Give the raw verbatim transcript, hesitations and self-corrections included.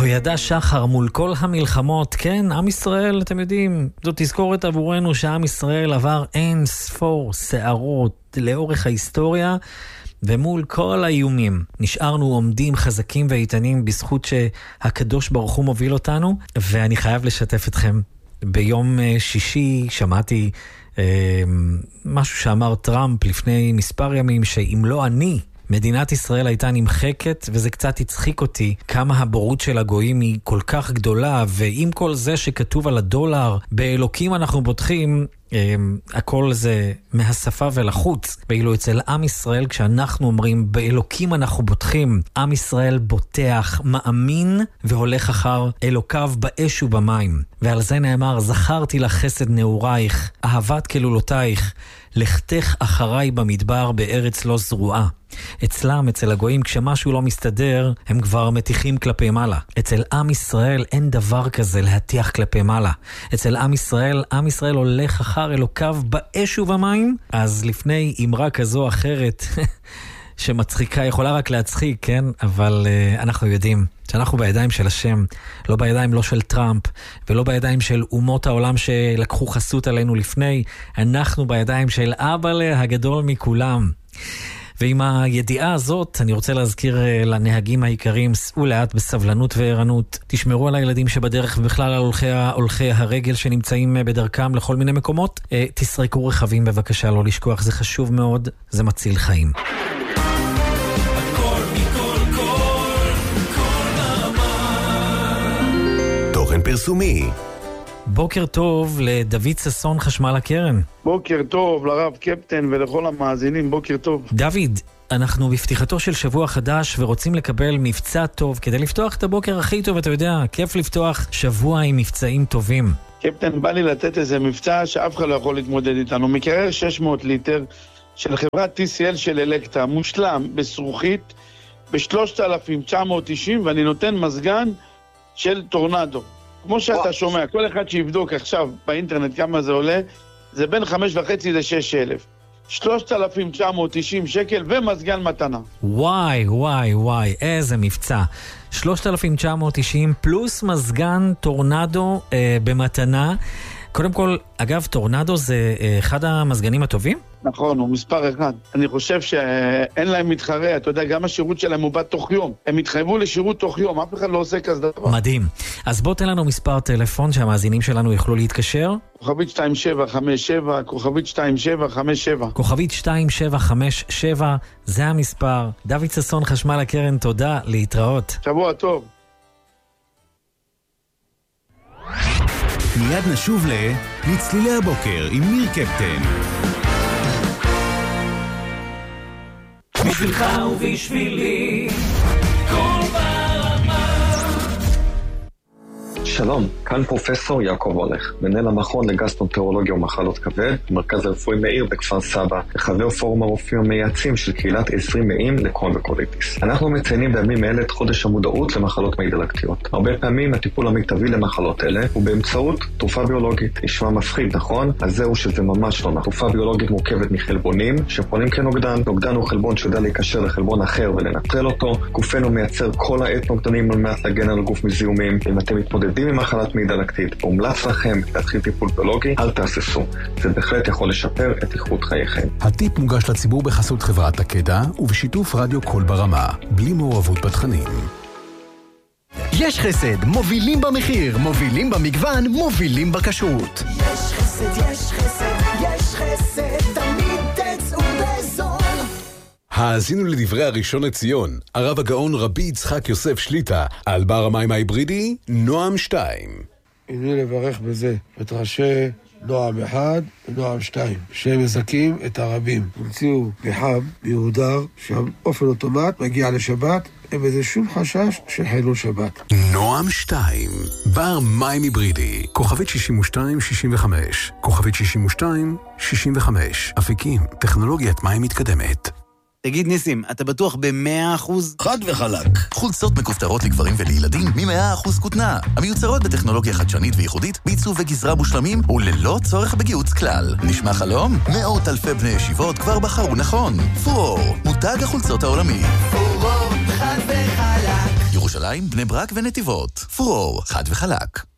ידע שחר מול כל המלחמות. כן, עם ישראל, אתם יודעים, זאת תזכורת עבורנו שעם ישראל עבר אין ספור שערות לאורך ההיסטוריה, ומול כל האיומים נשארנו עומדים חזקים ואיתנים בזכות שהקדוש ברוך הוא מוביל אותנו. ואני חייב לשתף אתכם, ביום שישי שמעתי אה, משהו שאמר טראמפ לפני מספר ימים, שאם לא אני, מדינת ישראל הייתה נמחקת, וזה קצת הצחיק אותי כמה הבורות של הגויים היא כל כך גדולה, ועם כל זה שכתוב על הדולר, באלוקים אנחנו בוטחים, הכל זה מהשפה ולחוץ. ואילו אצל עם ישראל, כשאנחנו אומרים באלוקים אנחנו בוטחים, עם ישראל בוטח, מאמין והולך אחר אלוקיו באש ובמים. ועל זה נאמר, זכרתי לך חסד נעורייך, אהבת כלולותייך, לכתך אחריי במדבר בארץ לא זרועה. אצלם, אצל הגויים, כשמשהו לא מסתדר, הם כבר מתיחים כלפי מעלה. אצל עם ישראל אין דבר כזה להתיח כלפי מעלה. אצל עם ישראל, עם ישראל הולך אחר אלוקיו באש ובמים. אז לפני אמרה כזו אחרת שמצחיקה, יכולה רק להצחיק, כן? אבל uh, אנחנו יודעים שאנחנו בידיים של השם, לא בידיים לא של טראמפ, ולא בידיים של אומות העולם שלקחו חסות עלינו לפני, אנחנו בידיים של אבאלה הגדול מכולם. ועם הידיעה הזאת, אני רוצה להזכיר לנהגים העיקריים, סעו לאט בסבלנות וערנות, תשמרו על הילדים שבדרך ובכלל על הולכי, הולכי הרגל שנמצאים בדרכם לכל מיני מקומות. תסרקו רכבים בבקשה, לא לשכוח, זה חשוב מאוד, זה מציל חיים. תוכן פרסומי. בוקר טוב לדוד ששון, חשמל הקרן. בוקר טוב לרב קפטן ולכל המאזינים, בוקר טוב. דוד, אנחנו בפתיחתו של שבוע חדש ורוצים לקבל מבצע טוב כדי לפתוח את הבוקר הכי טוב. אתה יודע, כיף לפתוח שבוע עם מבצעים טובים. קפטן, בא לי לתת איזה מבצע שאף אחד לא יכול להתמודד איתנו. מקרר שש מאות ליטר של חברת טי סי אל של אלקטרה, מושלם בסרוכית ב-שלושת אלפים תשע מאות תשעים, ואני נותן מזגן של טורנדו. כמו שאתה שומע, כל אחד שיבדוק עכשיו באינטרנט כמה זה עולה, זה בין חמש וחצי לשש אלף. שלושת אלפים תשע מאות תשעים שקל ומזגן מתנה. וואי, וואי, וואי, איזה מבצע. שלושת אלפים תשע מאות תשעים פלוס מזגן טורנדו אה, במתנה. קודם כל, אגב, טורנדו זה אה, אחד המזגנים הטובים? נכון, הוא מספר אחד. אני חושב שאין להם מתחרה, אתה יודע, גם השירות שלהם הוא בא תוך יום. הם התחייבו לשירות תוך יום, אף אחד לא עושה כזה דבר. מדהים. אז בוא תן לנו מספר טלפון שהמאזינים שלנו יוכלו להתקשר. כוכבית שתיים שבע חמש שבע, כוכבית שתיים שבע חמש שבע. כוכבית שתיים שבע חמש שבע, זה המספר. דוד ששון, חשמל הקרן, תודה, להתראות. שבוע טוב. מיד נשוב לצלילי הבוקר עם ניר קפטן. בשבילך ובשבילי כל ברמה. שלום, כאן פרופסור יעקב הולך, מנהל המכון לגסטרואנטרולוגיה ומחלות כבד, מרכז הרפואי מאיר בכפר סבא, וחבר פורום הרופאים המייעצים של קהילת עשרים מאים לקרוהן וקוליטיס. אנחנו מציינים בימים אלה את חודש המודעות למחלות מעי דלקתיות. הרבה פעמים הטיפול המיטבי למחלות אלה הוא באמצעות תרופה ביולוגית. נשמע מפחיד, נכון? אז זהו שזה ממש לא נכון. תרופה ביולוגית מורכבת מחלבונים שפונים כנוגדן. נוגדן הוא חלבון שיודע להיקשר לחלבון אחר ולנטרל אותו. גופנו מייצר כל העת נוגדנים על מנת להגן על הגוף מזיהומים. אם אתם מתמודדים עם מחלת מעי דלקתית, הומלץ לכם להתחיל טיפול ביולוגי, אל תהססו. זה בהחלט יכול לשפר את איכות חייכם. הטיפ מוגש לציבור בחסות חברת הקדע ובשיתוף רדיו כל ברמה, בלי מעורבות בתכנים. יש חסד, מובילים במחיר, מובילים במגוון, מובילים בכשרות. יש חסד, יש חסד, יש חסד, תמיד תצאו בזול. האזינו לדברי הראשון לציון, הרב הגאון רבי יצחק יוסף שליטה, על בר המים ההיברידי, נועם שתיים. הנה לברך בזה את ראשי נועם אחד ונועם שתיים, שהם מזכים את הרבים. המציאו פחם מיהודר, שהאופן אוטומט מגיע לשבת, אין בזה שום חשש של חילול שבת. נועם שתיים, בר מים היברידי, כוכבית שישים ושתיים שישים וחמש, כוכבית שישים ושתיים שישים וחמש, אפיקים, טכנולוגיית מים מתקדמת. תגיד ניסים, אתה בטוח ב-מאה אחוז? חד וחלק. חולצות מכופתרות לגברים ולילדים מ-מאה אחוז כותנה. המיוצרות בטכנולוגיה חדשנית וייחודית, בעיצוב וגזרה מושלמים וללא צורך בגיוץ כלל. נשמע חלום? מאות אלפי בני ישיבות כבר בחרו נכון. פורור, מותג החולצות העולמי. פורור, חד וחלק. ירושלים, בני ברק ונתיבות. פרור, חד וחלק.